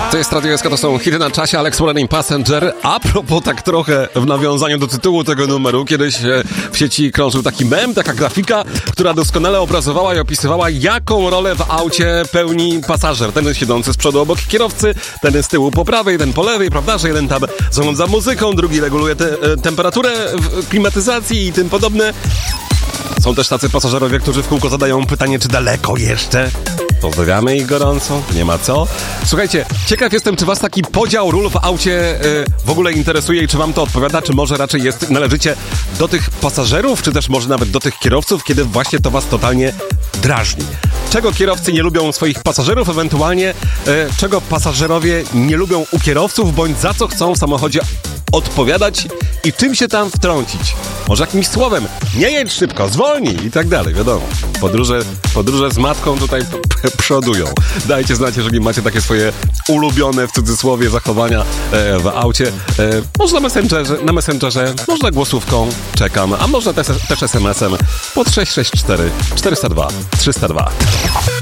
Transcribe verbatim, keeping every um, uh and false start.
To jest Radio S K, to są hity na czasie, Alex Running Passenger. A propos, tak trochę w nawiązaniu do tytułu tego numeru, kiedyś w sieci krążył taki mem, taka grafika, która doskonale obrazowała i opisywała, jaką rolę w aucie pełni pasażer. Ten siedzący z przodu obok kierowcy, ten z tyłu po prawej, ten po lewej, prawda, że jeden tam zarządza muzyką, drugi reguluje te, temperaturę w klimatyzacji i tym podobne. Są też tacy pasażerowie, którzy w kółko zadają pytanie, czy daleko jeszcze? Pozdrawiamy ich gorąco, nie ma co. Słuchajcie, ciekaw jestem, czy was taki podział ról w aucie yy, w ogóle interesuje i czy wam to odpowiada, czy może raczej jest, należycie do tych pasażerów, czy też może nawet do tych kierowców, kiedy właśnie to was totalnie drażni. Czego kierowcy nie lubią swoich pasażerów, ewentualnie yy, czego pasażerowie nie lubią u kierowców, bądź za co chcą w samochodzie odpowiadać i czym się tam wtrącić. Może jakimś słowem, nie jedź szybko, zwolnij i tak dalej, wiadomo. Podróże, podróże z matką tutaj p- p- przodują. Dajcie znać, jeżeli macie takie swoje ulubione, w cudzysłowie, zachowania e, w aucie. E, może na Messengerze, na Messengerze, można głosówką, czekam, a można też, też es em esem pod sześć sześć cztery czterysta dwa trzysta dwa.